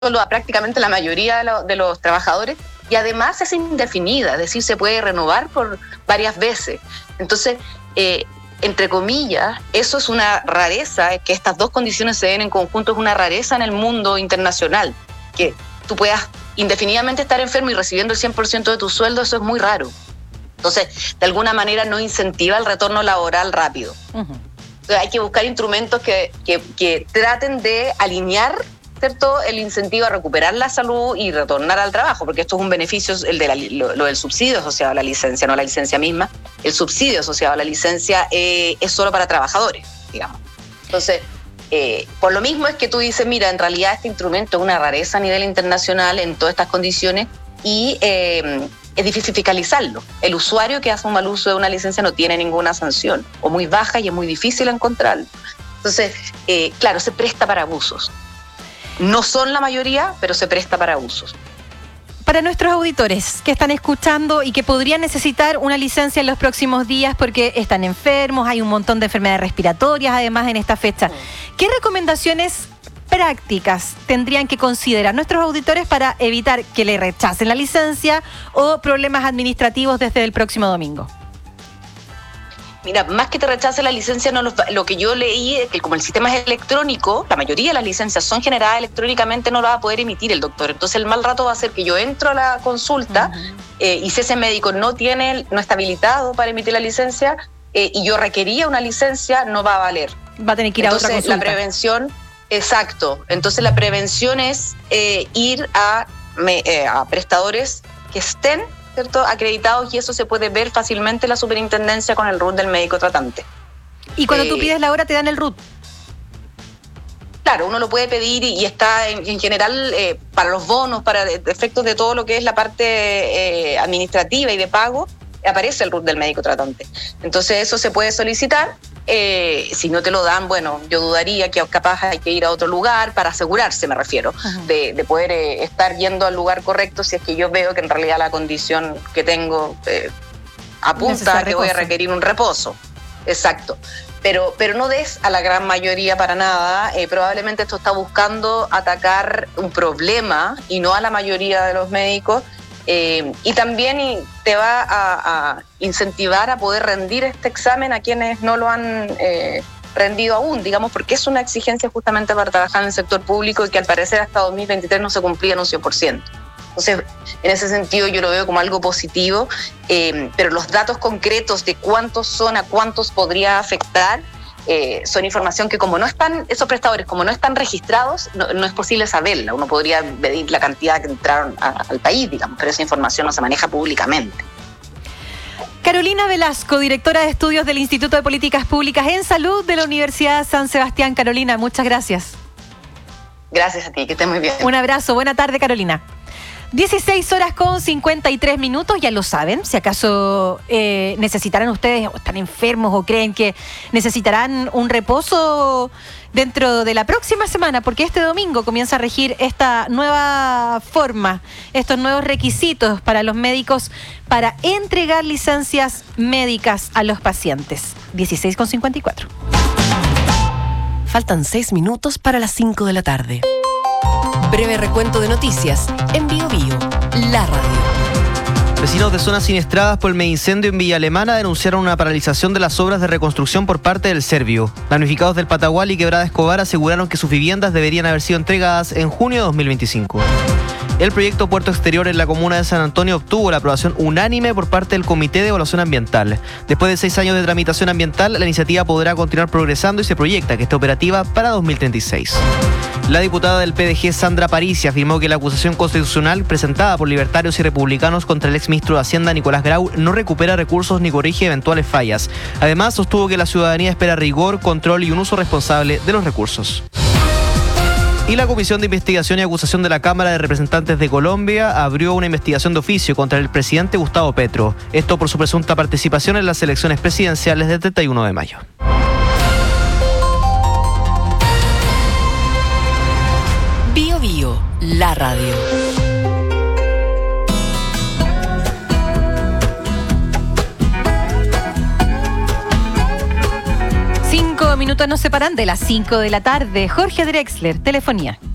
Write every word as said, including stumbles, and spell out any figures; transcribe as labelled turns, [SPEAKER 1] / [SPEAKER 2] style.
[SPEAKER 1] a prácticamente la mayoría de, lo, de los trabajadores, y además es indefinida, es decir, se puede renovar por varias veces. Entonces, eh, entre comillas, eso es una rareza, que estas dos condiciones se den en conjunto, es una rareza en el mundo internacional, que tú puedas indefinidamente estar enfermo y recibiendo el cien por ciento de tu sueldo, eso es muy raro. Entonces, de alguna manera no incentiva el retorno laboral rápido. Uh-huh. Entonces, hay que buscar instrumentos que, que, que traten de alinear, ¿cierto?, el incentivo a recuperar la salud y retornar al trabajo, porque esto es un beneficio, el de la, lo, lo del subsidio asociado a la licencia, no la licencia misma. El subsidio asociado a la licencia eh, es solo para trabajadores, digamos. Entonces, eh, por lo mismo es que tú dices, mira, en realidad este instrumento es una rareza a nivel internacional en todas estas condiciones y eh, es difícil fiscalizarlo. El usuario que hace un mal uso de una licencia no tiene ninguna sanción, o muy baja, y es muy difícil encontrarlo. Entonces, eh, claro, se presta para abusos. No son la mayoría, pero se presta para abusos.
[SPEAKER 2] Para nuestros auditores que están escuchando y que podrían necesitar una licencia en los próximos días porque están enfermos, hay un montón de enfermedades respiratorias además en esta fecha, ¿qué recomendaciones prácticas tendrían que considerar nuestros auditores para evitar que le rechacen la licencia o problemas administrativos desde el próximo domingo?
[SPEAKER 1] Mira, más que te rechace la licencia, no, lo que yo leí es que como el sistema es electrónico, la mayoría de las licencias son generadas electrónicamente, no lo va a poder emitir el doctor. Entonces el mal rato va a ser que yo entro a la consulta uh-huh. eh, y si ese médico no tiene, no está habilitado para emitir la licencia eh, y yo requería una licencia, no va a valer.
[SPEAKER 2] Va a tener que ir
[SPEAKER 1] Entonces,
[SPEAKER 2] a otra consulta.
[SPEAKER 1] La prevención, exacto. Entonces la prevención es eh, ir a, me, eh, a prestadores que estén, ¿cierto?, acreditados, y eso se puede ver fácilmente en la superintendencia con el R U T del médico tratante.
[SPEAKER 2] Y cuando eh, tú pides la hora te dan el R U T.
[SPEAKER 1] Claro, uno lo puede pedir y, y está en, en general eh, para los bonos, para efectos de todo lo que es la parte eh, administrativa y de pago, aparece el R U T del médico tratante. Entonces eso se puede solicitar. Eh, si no te lo dan, bueno, yo dudaría que capaz hay que ir a otro lugar para asegurarse, me refiero, de, de poder eh, estar yendo al lugar correcto si es que yo veo que en realidad la condición que tengo eh, apunta a que voy a requerir un reposo. Exacto. Pero, pero no des a la gran mayoría para nada. Eh, probablemente esto está buscando atacar un problema y no a la mayoría de los médicos. Eh, y también te va a, a incentivar a poder rendir este examen a quienes no lo han eh, rendido aún, digamos, porque es una exigencia justamente para trabajar en el sector público y que al parecer hasta dos mil veintitrés no se cumplía en un cien por ciento. Entonces, en ese sentido yo lo veo como algo positivo, eh, pero los datos concretos de cuántos son, a cuántos podría afectar, Eh, son información que como no están, esos prestadores como no están registrados, no, no es posible saberla. Uno podría medir la cantidad que entraron a, al país, digamos, pero esa información no se maneja públicamente.
[SPEAKER 2] Carolina Velasco, directora de estudios del Instituto de Políticas Públicas en Salud de la Universidad San Sebastián. Carolina, muchas gracias.
[SPEAKER 1] Gracias a ti, que estés muy bien.
[SPEAKER 2] Un abrazo, buena tarde, Carolina. dieciséis horas con cincuenta y tres minutos, ya lo saben, si acaso eh, necesitarán ustedes, o están enfermos o creen que necesitarán un reposo dentro de la próxima semana, porque este domingo comienza a regir esta nueva forma, estos nuevos requisitos para los médicos para entregar licencias médicas a los pacientes. dieciséis con cincuenta y cuatro.
[SPEAKER 3] Faltan seis minutos para las cinco de la tarde. Breve recuento de noticias en Bio Bio, la radio.
[SPEAKER 4] Vecinos de zonas siniestradas por el megaincendio en Villa Alemana denunciaron una paralización de las obras de reconstrucción por parte del Servio. Damnificados del Patagual y Quebrada Escobar aseguraron que sus viviendas deberían haber sido entregadas en junio de dos mil veinticinco. El proyecto Puerto Exterior en la comuna de San Antonio obtuvo la aprobación unánime por parte del Comité de Evaluación Ambiental. Después de seis años de tramitación ambiental, la iniciativa podrá continuar progresando y se proyecta que esté operativa para dos mil treinta y seis. La diputada del P D G, Sandra Parisi, afirmó que la acusación constitucional presentada por libertarios y republicanos contra el exministro de Hacienda, Nicolás Grau, no recupera recursos ni corrige eventuales fallas. Además, sostuvo que la ciudadanía espera rigor, control y un uso responsable de los recursos. Y la Comisión de Investigación y Acusación de la Cámara de Representantes de Colombia abrió una investigación de oficio contra el presidente Gustavo Petro. Esto por su presunta participación en las elecciones presidenciales del treinta y uno de mayo.
[SPEAKER 3] Bio Bio, la radio.
[SPEAKER 2] Cinco minutos nos separan de las cinco de la tarde. Jorge Drexler, Telefonía.